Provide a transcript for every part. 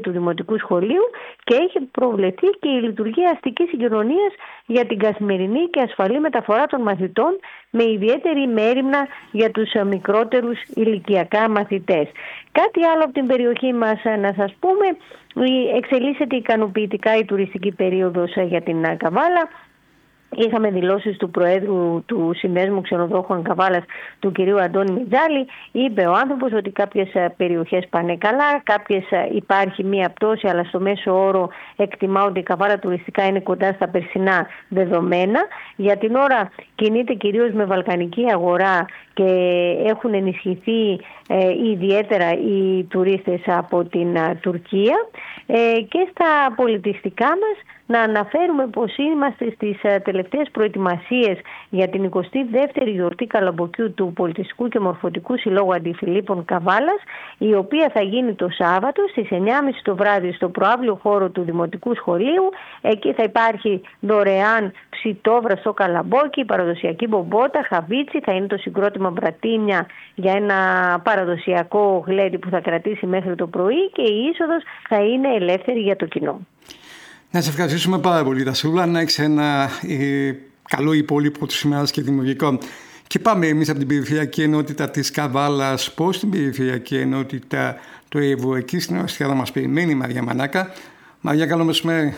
του Δημοτικού Σχολείου και έχει προβλεφθεί και η λειτουργία αστικής συγκοινωνίας για την καθημερινή και ασφαλή μεταφορά των μαθητών με ιδιαίτερη μέριμνα για τους μικρότερους ηλικιακά μαθητές. Κάτι άλλο από την περιοχή μας να σας πούμε, εξελίσσεται ικανοποιητικά η τουριστική περίοδος για την Καβάλα. Είχαμε δηλώσεις του Προέδρου του Συνδέσμου Ξενοδόχων Καβάλας, του κυρίου Αντώνη Μιτζάλη. Είπε ο άνθρωπος ότι κάποιες περιοχές πάνε καλά, κάποιες υπάρχει μία πτώση, αλλά στο μέσο όρο εκτιμά ότι η Καβάλα τουριστικά είναι κοντά στα περσινά δεδομένα. Για την ώρα κινείται κυρίως με βαλκανική αγορά και έχουν ενισχυθεί ιδιαίτερα οι τουρίστες από την Τουρκία. Και στα πολιτιστικά μας να αναφέρουμε πως είμαστε στις τελευταίες προετοιμασίες για την 22η γιορτή Καλαμποκιού του Πολιτιστικού και Μορφωτικού Συλλόγου Αντιφιλίππων Καβάλας, η οποία θα γίνει το Σάββατο στις 9.30 το βράδυ στο προαύλιο χώρο του Δημοτικού Σχολείου. Εκεί θα υπάρχει δωρεάν ψητόβρα στο καλαμπόκι, παραδοσιακή μπομπότα, χαβίτσι, θα είναι το συγκρότημα Μπρατίνια για ένα παραδοσιακό γλέντι που θα κρατήσει μέχρι το πρωί και η είσοδος θα είναι ελεύθερη για το κοινό. Να σε ευχαριστήσουμε πάρα πολύ, Δασούλα, να έχεις ένα καλό υπόλοιπο του ημέρας και δημιουργικό. Και πάμε εμείς από την Περιφερειακή Ενότητα της Καβάλας πώς στην Περιφερειακή Ενότητα του Εύρου. Εκεί στην Αστιάδα μας περιμένει η Μαρία Μανάκα. Μαρία, καλό μεσημέρι.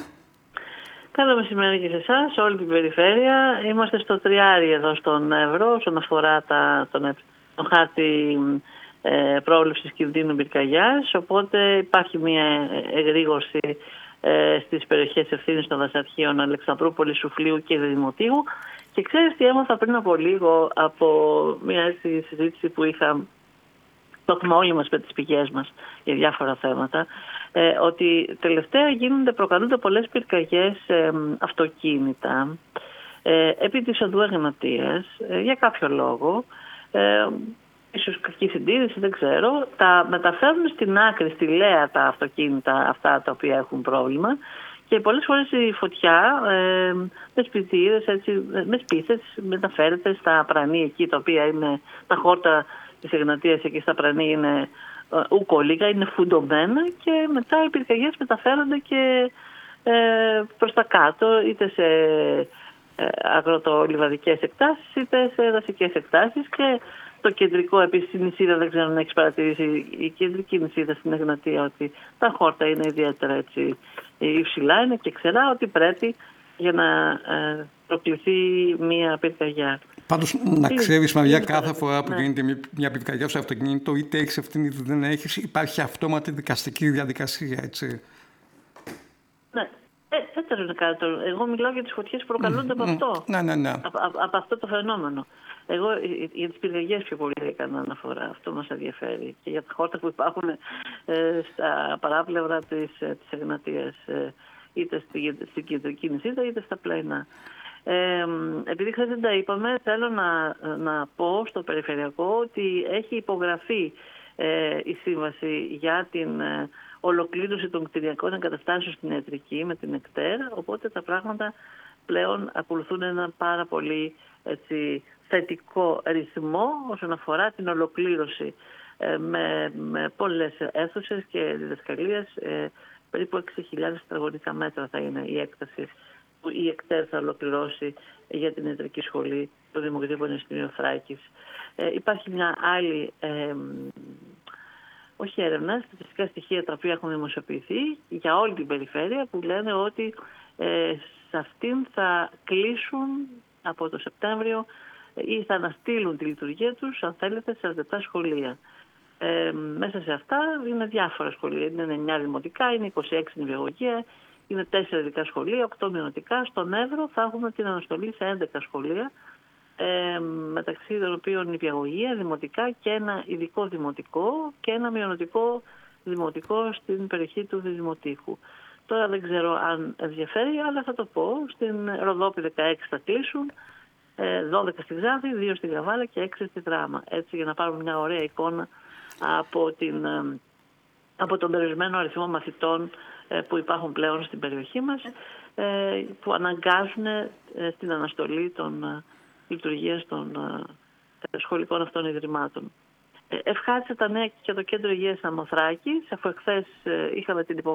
Καλό μεσημέρι και σε εσάς, σε όλη την περιφέρεια. Είμαστε στο τριάρι εδώ στον Εύρο, όσον αφορά τον χάρτη πρόβλεψης κινδύνου πυρκαγιάς. Οπότε υπάρχει μια εγρήγορση στις περιοχές ευθύνης των δασαρχείων Αλεξανδρούπολης, Σουφλίου και Δημοτίου. Και ξέρεις τι έμαθα πριν από λίγο από μια συζήτηση που το έχουμε όλοι μας με τις πηγές μας για διάφορα θέματα, ότι τελευταία προκαλούνται πολλές πυρκαγιές αυτοκίνητα επί της οδού Εγνατίας για κάποιο λόγο, ίσως κακή συντήρηση, δεν ξέρω, τα μεταφέρουν στην άκρη, στη Λέα τα αυτοκίνητα αυτά τα οποία έχουν πρόβλημα και πολλές φορές η φωτιά με σπιθύρες, με σπίθες μεταφέρεται στα πρανή εκεί, τα οποία είναι τα χόρτα της Εγνατίας εκεί στα πρανή είναι ουκολίγα, είναι φουντωμένα και μετά οι πυρκαγιές μεταφέρονται και προς τα κάτω, είτε σε αγροτολιβαδικές εκτάσεις είτε σε δασικές εκτάσεις. Και το κεντρικό επίσης η νησίδα, δεν ξέρω αν έχεις παρατηρήσει, η κεντρική νησίδα στην Εγνατία, ότι τα χόρτα είναι ιδιαίτερα έτσι υψηλά, είναι και ξερά, ότι πρέπει για να προκληθεί μία πυρκαγιά. Πάντως να ξέρεις, Μαρία, κάθε φορά που γίνεται μια πυρκαγιά στο αυτοκίνητο, είτε έχεις ευθύνη είτε δεν έχεις, υπάρχει αυτόματη δικαστική διαδικασία, έτσι. Ναι. Έτσι είναι κάτι. Εγώ μιλάω για τις φωτιές που προκαλούνται από αυτό. Ναι. Από αυτό το φαινόμενο. Εγώ για τις πυρκαγιές πιο πολύ έκανα αναφορά. Αυτό μας ενδιαφέρει. Και για τα χόρτα που υπάρχουν στα παράπλευρα της Εγνατίας, είτε στην κεντρική νησίδα είτε στα πλαϊνά. Επειδή χθες δεν τα είπαμε, θέλω να πω στο περιφερειακό ότι έχει υπογραφεί η σύμβαση για την ολοκλήρωση των κτηριακών εγκαταστάσεων στην Ιατρική με την ΕΚΤΕΡ, οπότε τα πράγματα πλέον ακολουθούν ένα πάρα πολύ θετικό ρυθμό όσον αφορά την ολοκλήρωση με πολλές αίθουσες και διδασκαλίες. Περίπου 6.000 τετραγωνικά μέτρα θα είναι η έκταση που η ΕΚΤΕΡ θα ολοκληρώσει για την Ιατρική Σχολή του Δημοκρατικού Πανεπιστημίου Θράκης. Υπάρχει μια άλλη όχι έρευνα, στατιστικά στοιχεία τα οποία έχουν δημοσιοποιηθεί για όλη την περιφέρεια, που λένε ότι σε αυτήν θα κλείσουν από το Σεπτέμβριο ή θα αναστείλουν τη λειτουργία τους, αν θέλετε, σε 47 σχολεία. Μέσα σε αυτά είναι διάφορα σχολεία. Είναι 9 δημοτικά, είναι 26 νηπιαγωγεία, είναι 4 ειδικά σχολεία, 8 μειονοτικά. Στον Εύρο θα έχουμε την αναστολή σε 11 σχολεία, μεταξύ των οποίων νηπιαγωγεία, δημοτικά και ένα ειδικό δημοτικό και ένα μειονοτικό δημοτικό στην περιοχή του Δημοτήχου. Τώρα δεν ξέρω αν ενδιαφέρει, αλλά θα το πω. Στην Ροδόπη 16 θα κλείσουν, 12 στη Ξάνθη, 2 στη Γραβάλα και 6 στη Δράμα. Έτσι, για να πάρουμε μια ωραία εικόνα από τον περιορισμένο αριθμό μαθητών που υπάρχουν πλέον στην περιοχή μας, που αναγκάζουν στην αναστολή των λειτουργίας των σχολικών αυτών ιδρυμάτων. Ευχάρισα τα νέα και το Κέντρο Υγείας Σαμοθράκης, αφού εχθές είχαμε την υπογραφή